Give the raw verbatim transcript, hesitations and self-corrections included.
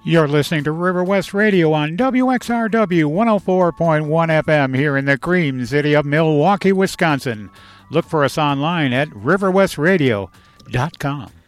You're listening to River West Radio on W X R W one oh four point one F M here in the Cream City of Milwaukee, Wisconsin. Look for us online at river west radio dot com.